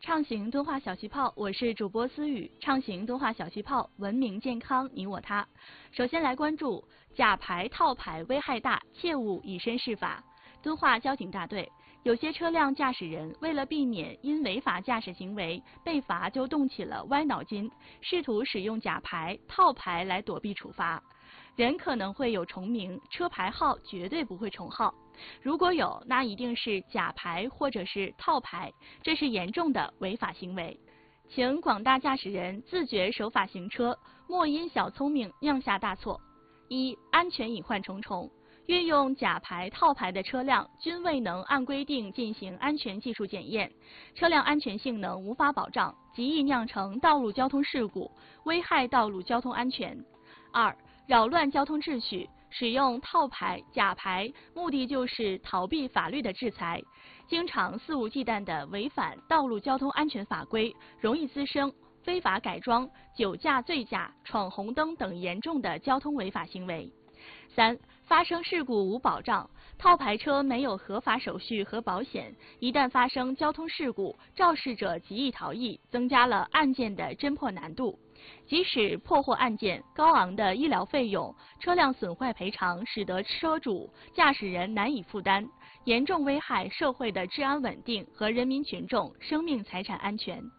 畅行敦化小气泡，我是主播思雨。畅行敦化小气泡，文明健康你我他。首先来关注假牌套牌危害大，切勿以身试法。敦化交警大队，有些车辆驾驶人为了避免因违法驾驶行为被罚，就动起了歪脑筋，试图使用假牌、套牌来躲避处罚。人可能会有重名，车牌号绝对不会重号。如果有，那一定是假牌或者是套牌，这是严重的违法行为。请广大驾驶人自觉守法行车，莫因小聪明酿下大错。一、安全隐患重重。运用假牌、套牌的车辆均未能按规定进行安全技术检验，车辆安全性能无法保障，极易酿成道路交通事故，危害道路交通安全。二、扰乱交通秩序。使用套牌、假牌，目的就是逃避法律的制裁，经常肆无忌惮地违反道路交通安全法规，容易滋生非法改装、酒驾、醉驾、闯红灯等严重的交通违法行为。三、发生事故无保障，套牌车没有合法手续和保险，一旦发生交通事故，肇事者极易逃逸，增加了案件的侦破难度。即使破获案件，高昂的医疗费用、车辆损坏赔偿使得车主、驾驶人难以负担，严重危害社会的治安稳定和人民群众生命财产安全。